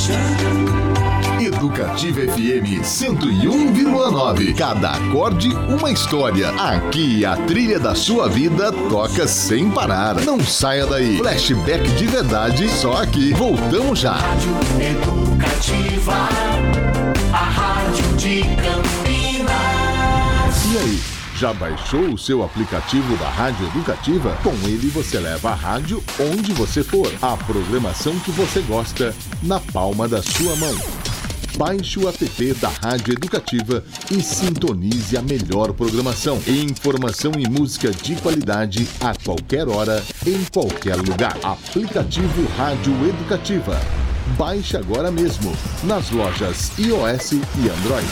Educativa FM 101,9. Cada acorde, uma história. Aqui a trilha da sua vida toca sem parar. Não saia daí. Flashback de verdade, só aqui. Voltamos já. Rádio Educativa, a rádio de Campinas. E aí? Já baixou o seu aplicativo da Rádio Educativa? Com ele você leva a rádio onde você for. A programação que você gosta na palma da sua mão. Baixe o app da Rádio Educativa e sintonize a melhor programação. Informação e música de qualidade a qualquer hora, em qualquer lugar. Aplicativo Rádio Educativa. Baixe agora mesmo nas lojas iOS e Android.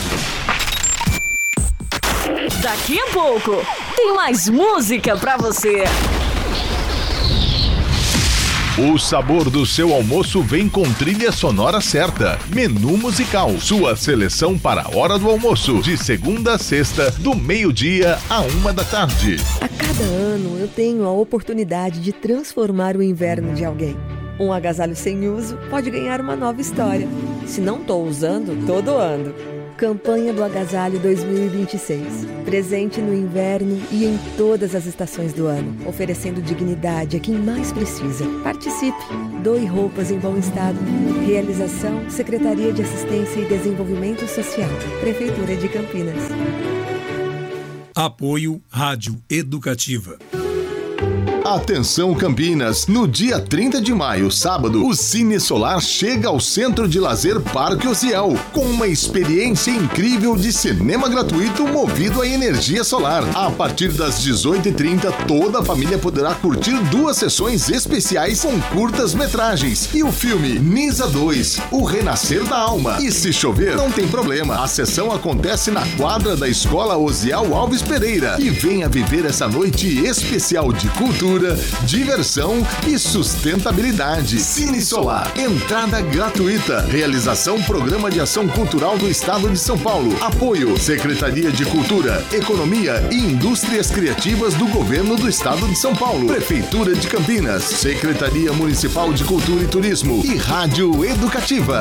Daqui a pouco tem mais música pra você. O sabor do seu almoço vem com trilha sonora certa. Menu musical, sua seleção para a hora do almoço, de segunda a sexta, do meio-dia à 1h. A cada ano eu tenho a oportunidade de transformar o inverno de alguém. Um agasalho sem uso pode ganhar uma nova história. Se não estou usando, tô doando. Campanha do Agasalho 2026. Presente no inverno e em todas as estações do ano, oferecendo dignidade a quem mais precisa. Participe. Doe roupas em bom estado. Realização: Secretaria de Assistência e Desenvolvimento Social. Prefeitura de Campinas. Apoio Rádio Educativa. Atenção Campinas, no dia 30 de maio, sábado, o Cine Solar chega ao Centro de Lazer Parque Ociel, com uma experiência incrível de cinema gratuito movido a energia solar. A partir das 18h30, toda a família poderá curtir 2 sessões especiais com curtas-metragens e o filme Nisa 2, O Renascer da Alma. E se chover, não tem problema, a sessão acontece na quadra da Escola Osiel Alves Pereira. E venha viver essa noite especial de cultura, diversão e sustentabilidade. Cine Solar, entrada gratuita. Realização: Programa de Ação Cultural do Estado de São Paulo. Apoio: Secretaria de Cultura, Economia e Indústrias Criativas do Governo do Estado de São Paulo. Prefeitura de Campinas, Secretaria Municipal de Cultura e Turismo e Rádio Educativa.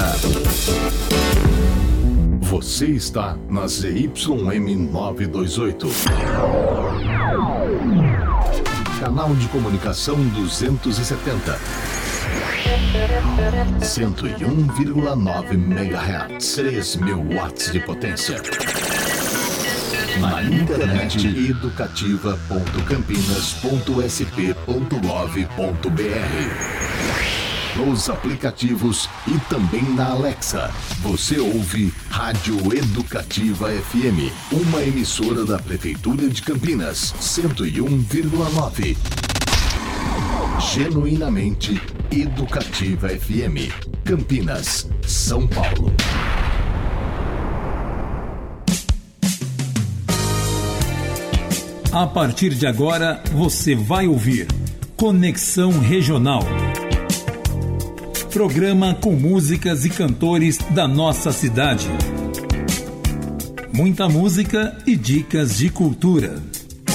Você está na ZYM 928. Canal de comunicação 270. 101,9 MHz. 3.000 watts de potência. Na internet educativa.campinas.sp.gov.br. Nos aplicativos e também na Alexa. Você ouve Rádio Educativa FM, uma emissora da Prefeitura de Campinas, 101,9. Genuinamente Educativa FM, Campinas, São Paulo. A partir de agora, você vai ouvir Conexão Regional. Programa com músicas e cantores da nossa cidade. Muita música e dicas de cultura.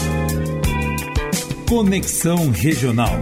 Conexão Regional.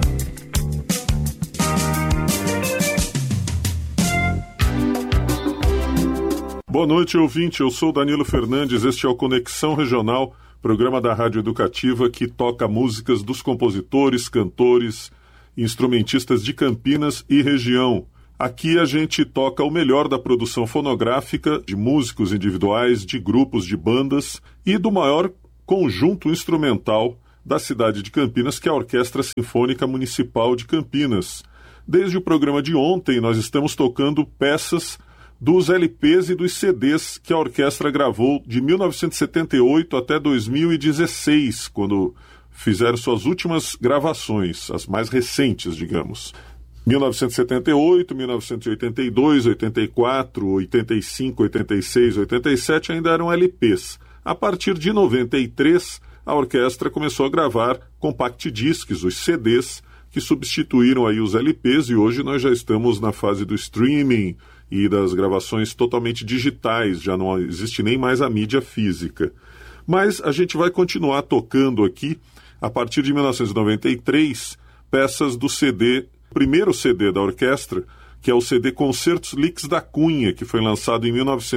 Boa noite, ouvinte. Eu sou Danilo Fernandes. Este é o Conexão Regional, programa da Rádio Educativa que toca músicas dos compositores, cantores, instrumentistas de Campinas e região. Aqui a gente toca o melhor da produção fonográfica, de músicos individuais, de grupos, de bandas e do maior conjunto instrumental da cidade de Campinas, que é a Orquestra Sinfônica Municipal de Campinas. Desde o programa de ontem, nós estamos tocando peças dos LPs e dos CDs que a orquestra gravou de 1978 até 2016, quando fizeram suas últimas gravações, as mais recentes, digamos. 1978, 1982, 84, 85, 86, 87 ainda eram LPs. A partir de 93, a orquestra começou a gravar compact discs, os CDs, que substituíram aí os LPs, e hoje nós já estamos na fase do streaming e das gravações totalmente digitais, já não existe nem mais a mídia física. Mas a gente vai continuar tocando aqui, a partir de 1993, peças do CD, primeiro CD da orquestra, que é o CD Concertos Lix da Cunha, que foi lançado em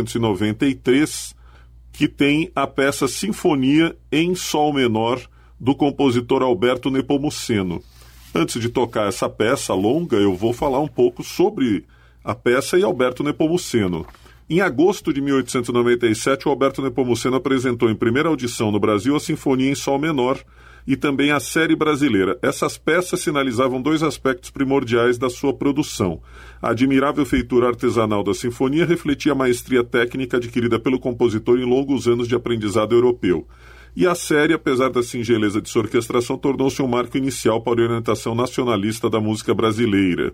1993, que tem a peça Sinfonia em Sol Menor, do compositor Alberto Nepomuceno. Antes de tocar essa peça longa, eu vou falar um pouco sobre a peça e Alberto Nepomuceno. Em agosto de 1897, o Alberto Nepomuceno apresentou em primeira audição no Brasil a Sinfonia em Sol Menor e também a série brasileira. Essas peças sinalizavam dois aspectos primordiais da sua produção. A admirável feitura artesanal da sinfonia refletia a maestria técnica adquirida pelo compositor em longos anos de aprendizado europeu. E a série, apesar da singeleza de sua orquestração, tornou-se um marco inicial para a orientação nacionalista da música brasileira.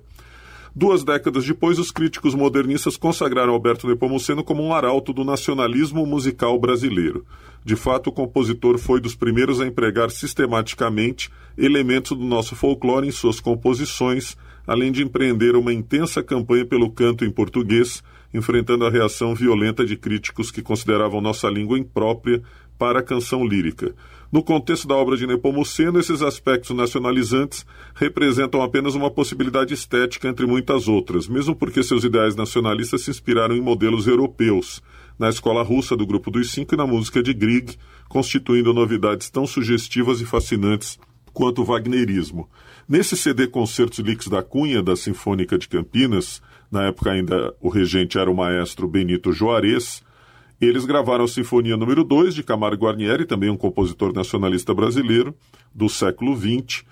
2 décadas depois, os críticos modernistas consagraram Alberto Nepomuceno como um arauto do nacionalismo musical brasileiro. De fato, o compositor foi dos primeiros a empregar sistematicamente elementos do nosso folclore em suas composições, além de empreender uma intensa campanha pelo canto em português, enfrentando a reação violenta de críticos que consideravam nossa língua imprópria para a canção lírica. No contexto da obra de Nepomuceno, esses aspectos nacionalizantes representam apenas uma possibilidade estética entre muitas outras, mesmo porque seus ideais nacionalistas se inspiraram em modelos europeus, na escola russa do Grupo dos Cinco e na música de Grieg, constituindo novidades tão sugestivas e fascinantes quanto o wagnerismo. Nesse CD Concertos Lix da Cunha, da Sinfônica de Campinas, na época ainda o regente era o maestro Benito Juarez, eles gravaram a Sinfonia número 2 de Camargo Guarnieri, também um compositor nacionalista brasileiro do século XX,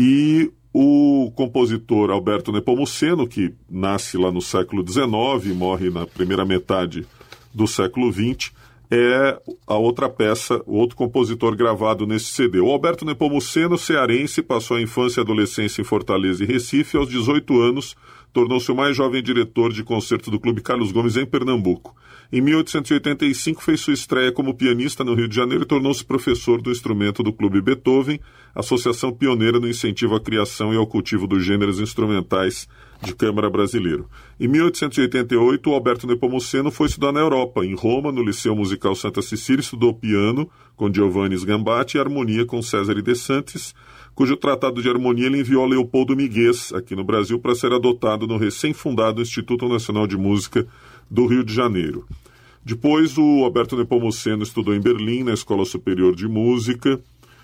e o compositor Alberto Nepomuceno, que nasce lá no século XIX e morre na primeira metade do século XX, é a outra peça, o outro compositor gravado nesse CD. O Alberto Nepomuceno, cearense, passou a infância e adolescência em Fortaleza e Recife, e aos 18 anos tornou-se o mais jovem diretor de concerto do Clube Carlos Gomes em Pernambuco. Em 1885 fez sua estreia como pianista no Rio de Janeiro e tornou-se professor do instrumento do Clube Beethoven, associação pioneira no incentivo à criação e ao cultivo dos gêneros instrumentais de câmara brasileiro. Em 1888, o Alberto Nepomuceno foi estudar na Europa. Em Roma, no Liceu Musical Santa Cecília, estudou piano com Giovanni Sgambati e harmonia com Cesare De Santis, cujo tratado de harmonia ele enviou a Leopoldo Miguez, aqui no Brasil, para ser adotado no recém-fundado Instituto Nacional de Música do Rio de Janeiro. Depois, o Alberto Nepomuceno estudou em Berlim, na Escola Superior de Música,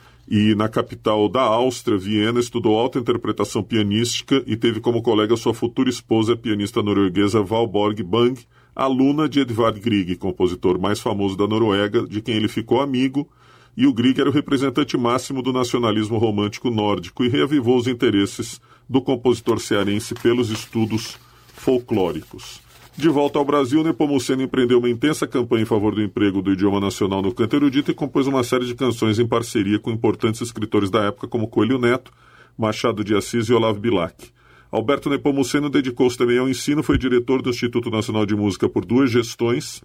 e na capital da Áustria, Viena, estudou alta interpretação pianística e teve como colega sua futura esposa, a pianista norueguesa Valborg Bang, aluna de Edvard Grieg, compositor mais famoso da Noruega, de quem ele ficou amigo, e o Grieg era o representante máximo do nacionalismo romântico nórdico e reavivou os interesses do compositor cearense pelos estudos folclóricos. De volta ao Brasil, Nepomuceno empreendeu uma intensa campanha em favor do emprego do idioma nacional no canto erudito e compôs uma série de canções em parceria com importantes escritores da época como Coelho Neto, Machado de Assis e Olavo Bilac. Alberto Nepomuceno dedicou-se também ao ensino, foi diretor do Instituto Nacional de Música por 2 gestões,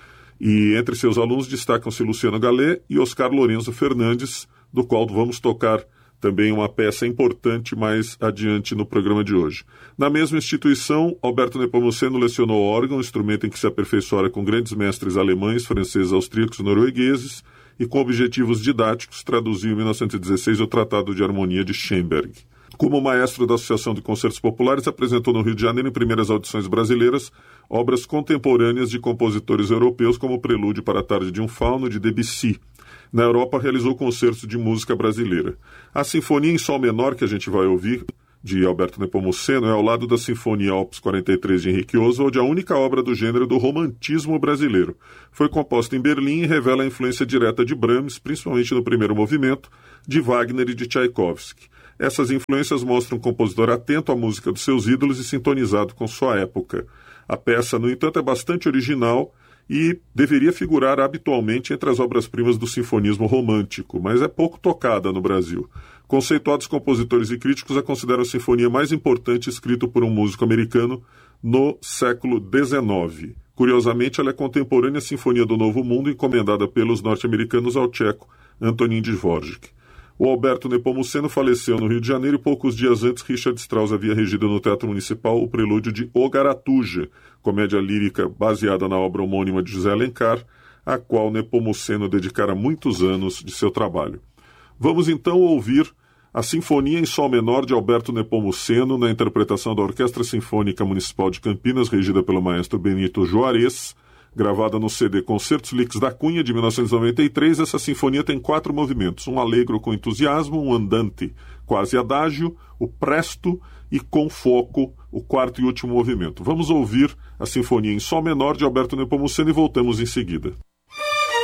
e entre seus alunos destacam-se Luciano Galé e Oscar Lourenço Fernandes, do qual vamos tocar também uma peça importante mais adiante no programa de hoje. Na mesma instituição, Alberto Nepomuceno lecionou órgão, instrumento em que se aperfeiçoara com grandes mestres alemães, franceses, austríacos e noruegueses, e com objetivos didáticos traduziu em 1916 o Tratado de Harmonia de Schoenberg. Como maestro da Associação de Concertos Populares, apresentou no Rio de Janeiro, em primeiras audições brasileiras, obras contemporâneas de compositores europeus, como o Prelúdio para a Tarde de um Fauno, de Debussy. Na Europa, realizou concertos de música brasileira. A Sinfonia em Sol Menor, que a gente vai ouvir, de Alberto Nepomuceno, é ao lado da Sinfonia Opus 43 de Henrique Oswald, a única obra do gênero do romantismo brasileiro. Foi composta em Berlim e revela a influência direta de Brahms, principalmente no primeiro movimento, de Wagner e de Tchaikovsky. Essas influências mostram um compositor atento à música dos seus ídolos e sintonizado com sua época. A peça, no entanto, é bastante original e deveria figurar habitualmente entre as obras-primas do sinfonismo romântico, mas é pouco tocada no Brasil. Conceituados compositores e críticos a consideram a sinfonia mais importante escrita por um músico americano no século XIX. Curiosamente, ela é contemporânea à Sinfonia do Novo Mundo, encomendada pelos norte-americanos ao tcheco Antonín Dvořák. O Alberto Nepomuceno faleceu no Rio de Janeiro e poucos dias antes Richard Strauss havia regido no Teatro Municipal o prelúdio de O Garatuja, comédia lírica baseada na obra homônima de José Alencar, a qual Nepomuceno dedicara muitos anos de seu trabalho. Vamos então ouvir a Sinfonia em Sol Menor de Alberto Nepomuceno, na interpretação da Orquestra Sinfônica Municipal de Campinas, regida pelo maestro Benito Juarez, gravada no CD Concertos Lix da Cunha, de 1993. Essa sinfonia tem 4 movimentos: um allegro com entusiasmo, um andante quase adágio, o presto e com foco, o 4º e último movimento. Vamos ouvir a Sinfonia em Sol Menor de Alberto Nepomuceno e voltamos em seguida.